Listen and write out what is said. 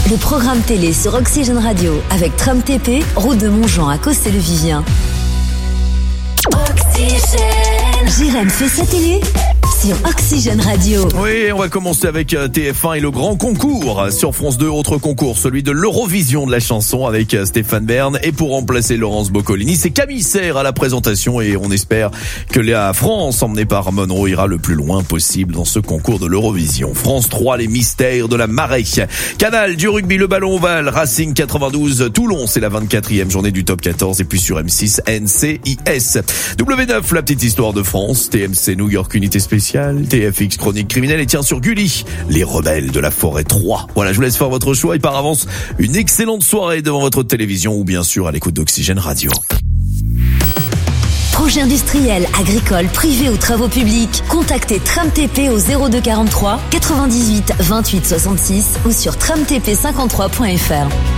Le programme télé sur Oxygène Radio avec Tram TP, route de Montjean à Cossé-le-Vivien. Oxygène. Jérém fait sa télé sur Oxygène Radio. Oui, on va commencer avec TF1 et le grand concours sur France 2. Autre concours, celui de l'Eurovision de la chanson avec Stéphane Bern. Et pour remplacer Laurence Boccolini, c'est Camille Serre à la présentation. Et on espère que la France, emmenée par Monroe, ira le plus loin possible dans ce concours de l'Eurovision. France 3, les mystères de la marée. Canal, du rugby, le ballon ovale. Racing 92, Toulon, c'est la 24e journée du top 14. Et puis sur M6, NCIS. W9, la petite histoire de France. TMC, New York, unité spéciale. TFX, chronique criminelle. Et tiens, sur Gulli, les rebelles de la forêt 3. Voilà, je vous laisse faire votre choix. Et par avance, une excellente soirée devant votre télévision ou bien sûr à l'écoute d'Oxygène Radio. Projet industriel, agricole, privé ou travaux publics, contactez Tram TP au 02 43 98 28 66 ou sur tramtp53.fr.